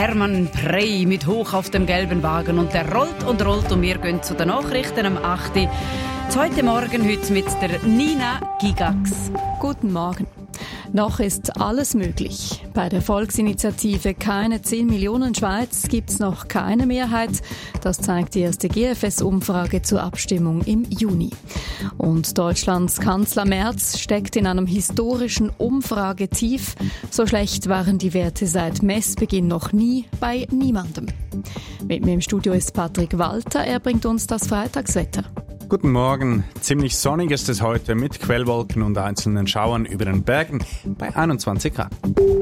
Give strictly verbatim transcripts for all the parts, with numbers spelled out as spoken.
Hermann Prey mit Hoch auf dem gelben Wagen und der rollt und rollt und wir gehen zu den Nachrichten am acht. Heute Morgen heute mit der Nina Gigax. Guten Morgen. Noch ist alles möglich. Bei der Volksinitiative Keine zehn Millionen Schweiz gibt es noch keine Mehrheit. Das zeigt die erste G F S-Umfrage zur Abstimmung im Juni. Und Deutschlands Kanzler Merz steckt in einem historischen Umfragetief. So schlecht waren die Werte seit Messbeginn noch nie bei niemandem. Mit mir im Studio ist Patrick Walter. Er bringt uns das Freitagswetter. Guten Morgen. Ziemlich sonnig ist es heute mit Quellwolken und einzelnen Schauern über den Bergen bei einundzwanzig Grad.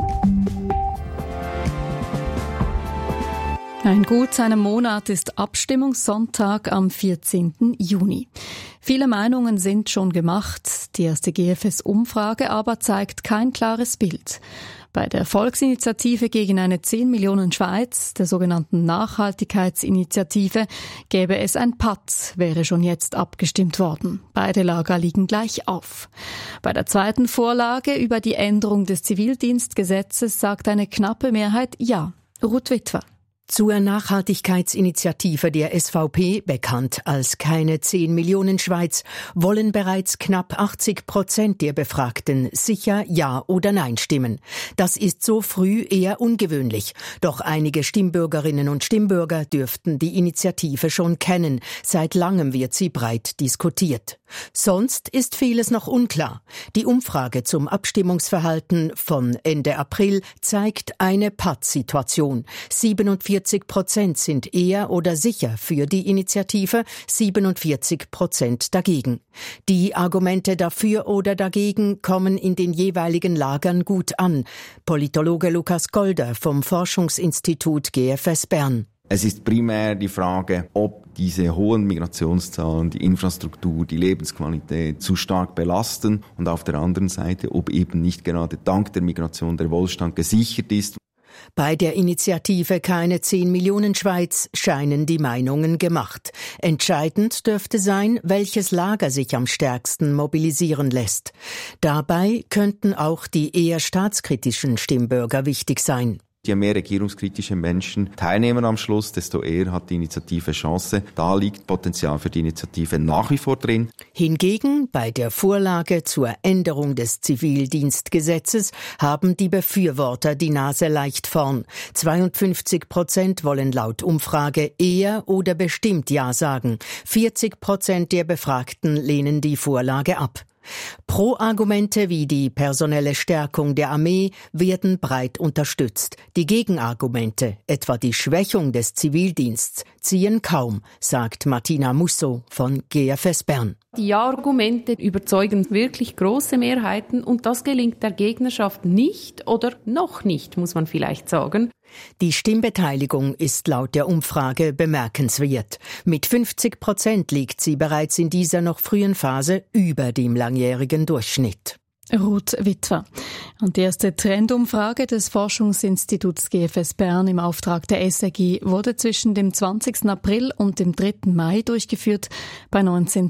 Ein gut einem Monat ist Abstimmungssonntag am vierzehnten Juni. Viele Meinungen sind schon gemacht. Die erste G F S-Umfrage aber zeigt kein klares Bild. Bei der Volksinitiative gegen eine zehn Millionen Schweiz, der sogenannten Nachhaltigkeitsinitiative, gäbe es ein Patt, wäre schon jetzt abgestimmt worden. Beide Lager liegen gleich auf. Bei der zweiten Vorlage über die Änderung des Zivildienstgesetzes sagt eine knappe Mehrheit Ja. Ruth Witwer. Zur Nachhaltigkeitsinitiative der S V P, bekannt als Keine zehn Millionen Schweiz, wollen bereits knapp achtzig Prozent der Befragten sicher Ja oder Nein stimmen. Das ist so früh eher ungewöhnlich. Doch einige Stimmbürgerinnen und Stimmbürger dürften die Initiative schon kennen. Seit langem wird sie breit diskutiert. Sonst ist vieles noch unklar. Die Umfrage zum Abstimmungsverhalten von Ende April zeigt eine Pattsituation. siebenundvierzig Prozent sind eher oder sicher für die Initiative, siebenundvierzig Prozent dagegen. Die Argumente dafür oder dagegen kommen in den jeweiligen Lagern gut an. Politologe Lukas Golder vom Forschungsinstitut G F S Bern. Es ist primär die Frage, ob diese hohen Migrationszahlen, die Infrastruktur, die Lebensqualität zu stark belasten und auf der anderen Seite, ob eben nicht gerade dank der Migration der Wohlstand gesichert ist. Bei der Initiative Keine zehn Millionen Schweiz scheinen die Meinungen gemacht. Entscheidend dürfte sein, welches Lager sich am stärksten mobilisieren lässt. Dabei könnten auch die eher staatskritischen Stimmbürger wichtig sein. Je mehr regierungskritische Menschen teilnehmen am Schluss, desto eher hat die Initiative Chance. Da liegt Potenzial für die Initiative nach wie vor drin. Hingegen bei der Vorlage zur Änderung des Zivildienstgesetzes haben die Befürworter die Nase leicht vorn. zweiundfünfzig Prozent wollen laut Umfrage eher oder bestimmt Ja sagen. vierzig Prozent der Befragten lehnen die Vorlage ab. Pro-Argumente wie die personelle Stärkung der Armee werden breit unterstützt. Die Gegenargumente, etwa die Schwächung des Zivildienstes, ziehen kaum, sagt Martina Musso von G F S Bern. Die Ja-Argumente überzeugen wirklich große Mehrheiten und das gelingt der Gegnerschaft nicht oder noch nicht, muss man vielleicht sagen. Die Stimmbeteiligung ist laut der Umfrage bemerkenswert. Mit fünfzig Prozent liegt sie bereits in dieser noch frühen Phase über dem langjährigen Durchschnitt. Ruth Witwer. Und die erste Trendumfrage des Forschungsinstituts G F S Bern im Auftrag der S R G wurde zwischen dem zwanzigsten April und dem dritten Mai durchgeführt bei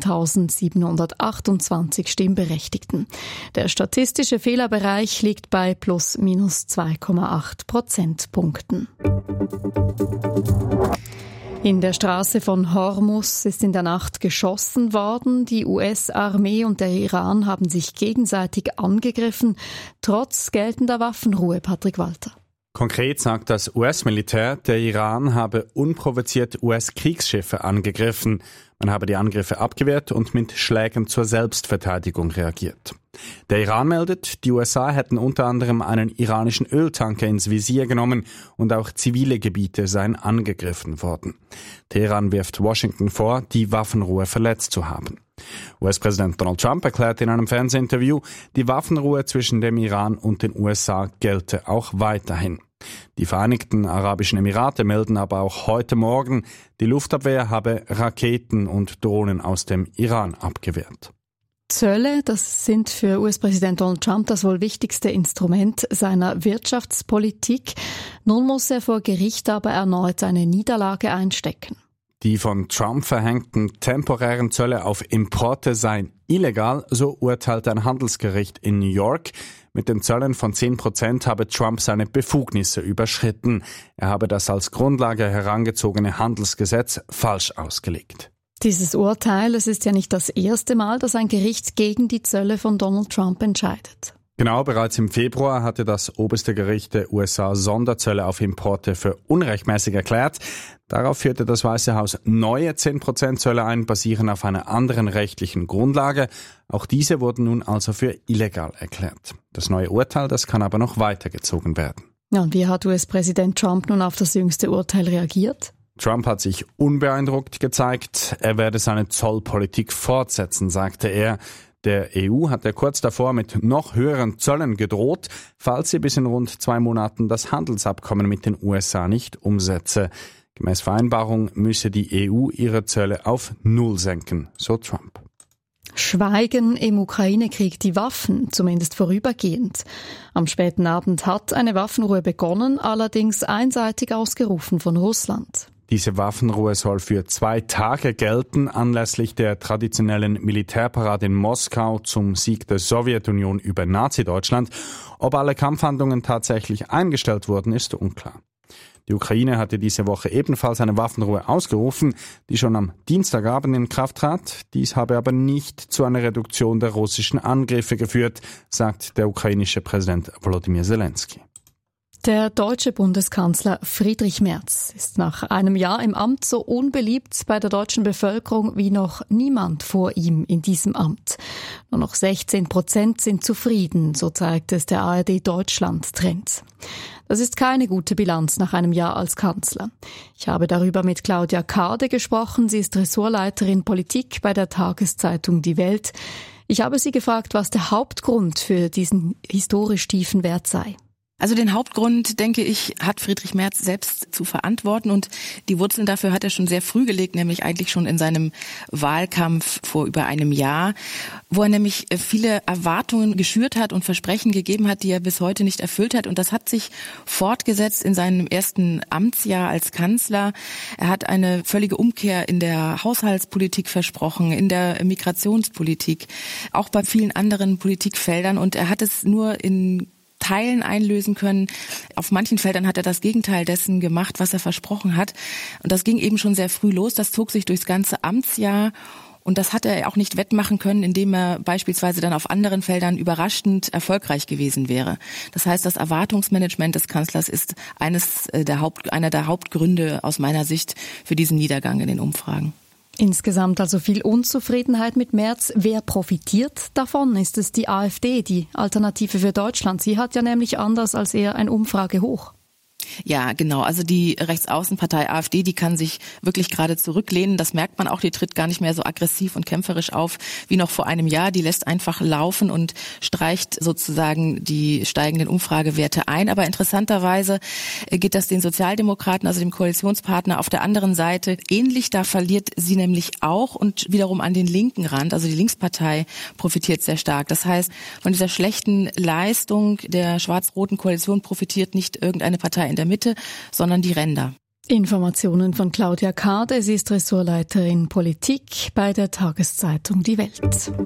neunzehntausendsiebenhundertachtundzwanzig Stimmberechtigten. Der statistische Fehlerbereich liegt bei plus minus zwei Komma acht Prozentpunkten. In der Straße von Hormuz ist in der Nacht geschossen worden. Die U S-Armee und der Iran haben sich gegenseitig angegriffen, trotz geltender Waffenruhe. Patrick Walter. Konkret sagt das U S-Militär, der Iran habe unprovoziert U S-Kriegsschiffe angegriffen. Man habe die Angriffe abgewehrt und mit Schlägen zur Selbstverteidigung reagiert. Der Iran meldet, die U S A hätten unter anderem einen iranischen Öltanker ins Visier genommen und auch zivile Gebiete seien angegriffen worden. Teheran wirft Washington vor, die Waffenruhe verletzt zu haben. U S-Präsident Donald Trump erklärt in einem Fernsehinterview, die Waffenruhe zwischen dem Iran und den U S A gelte auch weiterhin. Die Vereinigten Arabischen Emirate melden aber auch heute Morgen, die Luftabwehr habe Raketen und Drohnen aus dem Iran abgewehrt. Zölle, das sind für U S-Präsident Donald Trump das wohl wichtigste Instrument seiner Wirtschaftspolitik. Nun muss er vor Gericht aber erneut eine Niederlage einstecken. Die von Trump verhängten temporären Zölle auf Importe seien illegal, so urteilt ein Handelsgericht in New York. Mit den Zöllen von zehn Prozent habe Trump seine Befugnisse überschritten. Er habe das als Grundlage herangezogene Handelsgesetz falsch ausgelegt. Dieses Urteil, es ist ja nicht das erste Mal, dass ein Gericht gegen die Zölle von Donald Trump entscheidet. Genau, bereits im Februar hatte das oberste Gericht der U S A Sonderzölle auf Importe für unrechtmäßig erklärt. Darauf führte das Weiße Haus neue zehn Prozent Zölle ein, basierend auf einer anderen rechtlichen Grundlage. Auch diese wurden nun also für illegal erklärt. Das neue Urteil, das kann aber noch weitergezogen werden. Ja, und wie hat U S-Präsident Trump nun auf das jüngste Urteil reagiert? Trump hat sich unbeeindruckt gezeigt. Er werde seine Zollpolitik fortsetzen, sagte er. Der E U hat er kurz davor mit noch höheren Zöllen gedroht, falls sie bis in rund zwei Monaten das Handelsabkommen mit den U S A nicht umsetze. Gemäß Vereinbarung müsse die E U ihre Zölle auf Null senken, so Trump. Schweigen im Ukraine-Krieg, die Waffen, zumindest vorübergehend. Am späten Abend hat eine Waffenruhe begonnen, allerdings einseitig ausgerufen von Russland. Diese Waffenruhe soll für zwei Tage gelten, anlässlich der traditionellen Militärparade in Moskau zum Sieg der Sowjetunion über Nazi-Deutschland. Ob alle Kampfhandlungen tatsächlich eingestellt wurden, ist unklar. Die Ukraine hatte diese Woche ebenfalls eine Waffenruhe ausgerufen, die schon am Dienstagabend in Kraft trat. Dies habe aber nicht zu einer Reduktion der russischen Angriffe geführt, sagt der ukrainische Präsident Volodymyr Zelensky. Der deutsche Bundeskanzler Friedrich Merz ist nach einem Jahr im Amt so unbeliebt bei der deutschen Bevölkerung wie noch niemand vor ihm in diesem Amt. Nur noch sechzehn Prozent sind zufrieden, so zeigt es der A R D-Deutschland-Trend. Das ist keine gute Bilanz nach einem Jahr als Kanzler. Ich habe darüber mit Claudia Kade gesprochen. Sie ist Ressortleiterin Politik bei der Tageszeitung Die Welt. Ich habe sie gefragt, was der Hauptgrund für diesen historisch tiefen Wert sei. Also den Hauptgrund, denke ich, hat Friedrich Merz selbst zu verantworten und die Wurzeln dafür hat er schon sehr früh gelegt, nämlich eigentlich schon in seinem Wahlkampf vor über einem Jahr, wo er nämlich viele Erwartungen geschürt hat und Versprechen gegeben hat, die er bis heute nicht erfüllt hat. Und das hat sich fortgesetzt in seinem ersten Amtsjahr als Kanzler. Er hat eine völlige Umkehr in der Haushaltspolitik versprochen, in der Migrationspolitik, auch bei vielen anderen Politikfeldern. Und er hat es nur in Teilen einlösen können. Auf manchen Feldern hat er das Gegenteil dessen gemacht, was er versprochen hat. Und das ging eben schon sehr früh los. Das zog sich durchs ganze Amtsjahr. Und das hat er auch nicht wettmachen können, indem er beispielsweise dann auf anderen Feldern überraschend erfolgreich gewesen wäre. Das heißt, das Erwartungsmanagement des Kanzlers ist eines der Haupt, einer der Hauptgründe aus meiner Sicht für diesen Niedergang in den Umfragen. Insgesamt also viel Unzufriedenheit mit Merz. Wer profitiert davon? Ist es die AfD, die Alternative für Deutschland? Sie hat ja nämlich anders als er ein Umfragehoch. Ja, genau. Also die Rechtsaußenpartei AfD, die kann sich wirklich gerade zurücklehnen. Das merkt man auch. Die tritt gar nicht mehr so aggressiv und kämpferisch auf wie noch vor einem Jahr. Die lässt einfach laufen und streicht sozusagen die steigenden Umfragewerte ein. Aber interessanterweise geht das den Sozialdemokraten, also dem Koalitionspartner, auf der anderen Seite ähnlich. Da verliert sie nämlich auch und wiederum an den linken Rand. Also die Linkspartei profitiert sehr stark. Das heißt, von dieser schlechten Leistung der schwarz-roten Koalition profitiert nicht irgendeine Partei in der Mitte, sondern die Ränder. Informationen von Claudia Kade. Sie ist Ressortleiterin Politik bei der Tageszeitung Die Welt.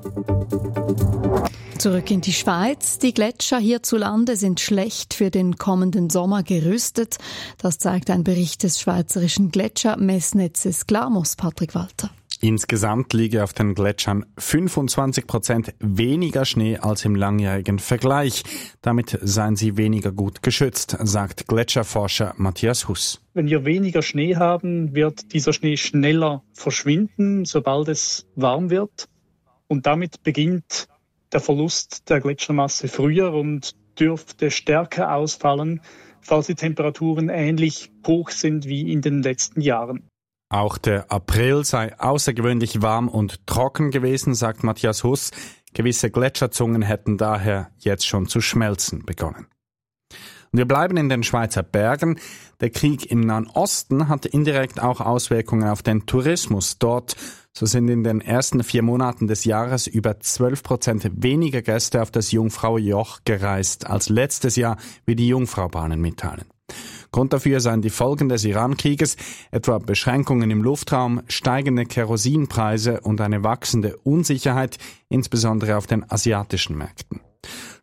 Zurück in die Schweiz. Die Gletscher hierzulande sind schlecht für den kommenden Sommer gerüstet. Das zeigt ein Bericht des schweizerischen Gletschermessnetzes Glamos, Patrick Walter. Insgesamt liege auf den Gletschern fünfundzwanzig Prozent weniger Schnee als im langjährigen Vergleich. Damit seien sie weniger gut geschützt, sagt Gletscherforscher Matthias Huss. Wenn wir weniger Schnee haben, wird dieser Schnee schneller verschwinden, sobald es warm wird. Und damit beginnt der Verlust der Gletschermasse früher und dürfte stärker ausfallen, falls die Temperaturen ähnlich hoch sind wie in den letzten Jahren. Auch der April sei außergewöhnlich warm und trocken gewesen, sagt Matthias Huss. Gewisse Gletscherzungen hätten daher jetzt schon zu schmelzen begonnen. Und wir bleiben in den Schweizer Bergen. Der Krieg im Nahen Osten hat indirekt auch Auswirkungen auf den Tourismus dort. So sind in den ersten vier Monaten des Jahres über zwölf Prozent weniger Gäste auf das Jungfraujoch gereist als letztes Jahr, wie die Jungfraubahnen mitteilen. Grund dafür seien die Folgen des Iran-Krieges, etwa Beschränkungen im Luftraum, steigende Kerosinpreise und eine wachsende Unsicherheit, insbesondere auf den asiatischen Märkten.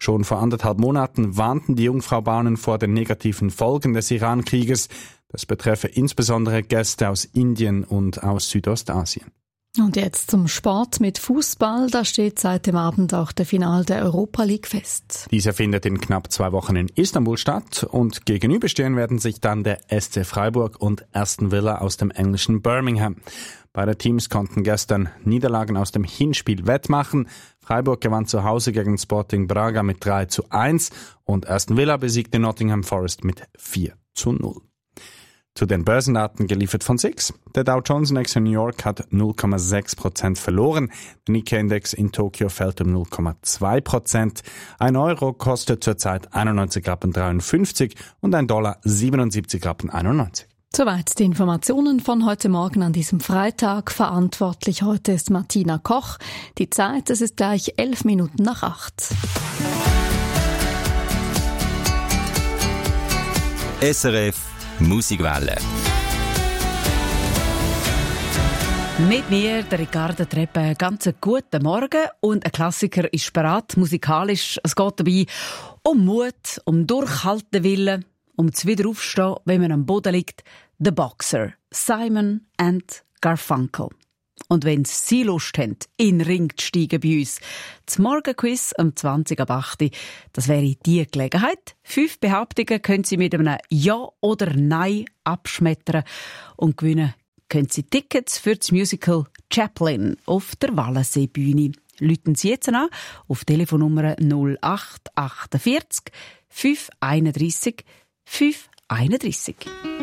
Schon vor anderthalb Monaten warnten die Jungfraubahnen vor den negativen Folgen des Iran-Krieges. Das betreffe insbesondere Gäste aus Indien und aus Südostasien. Und jetzt zum Sport mit Fußball. Da steht seit dem Abend auch der Final der Europa League fest. Dieser findet in knapp zwei Wochen in Istanbul statt und gegenüberstehen werden sich dann der S C Freiburg und Aston Villa aus dem englischen Birmingham. Beide Teams konnten gestern Niederlagen aus dem Hinspiel wettmachen. Freiburg gewann zu Hause gegen Sporting Braga mit drei zu eins und Aston Villa besiegte Nottingham Forest mit vier zu null. Zu den Börsendaten geliefert von S I X. Der Dow Jones Index in New York hat null Komma sechs Prozent verloren. Der Nikkei-Index in Tokio fällt um null Komma zwei Prozent. Ein Euro kostet zurzeit einundneunzig Rappen dreiundfünfzig und ein Dollar siebenundsiebzig Rappen einundneunzig. Soweit die Informationen von heute Morgen an diesem Freitag. Verantwortlich heute ist Martina Koch. Die Zeit, es ist gleich elf Minuten nach acht. S R F Musikwelle. Mit mir, der Ricardo Treppe, ganz einen guten Morgen und ein Klassiker ist bereit, musikalisch. Es geht dabei um Mut, um Durchhaltewillen, um zu wieder aufstehen, wenn man am Boden liegt. The Boxer, Simon and Garfunkel. Und wenn Sie Lust haben, in den Ring zu steigen bei uns, das Morgenquiz am zwanzig ab acht, das wäre die Gelegenheit. Fünf Behauptungen können Sie mit einem Ja oder Nein abschmettern und gewinnen können Sie Tickets für das Musical Chaplin auf der Wallenseebühne. Rufen Sie jetzt an auf Telefonnummer null acht achtundvierzig fünf einunddreißig fünf einunddreißig.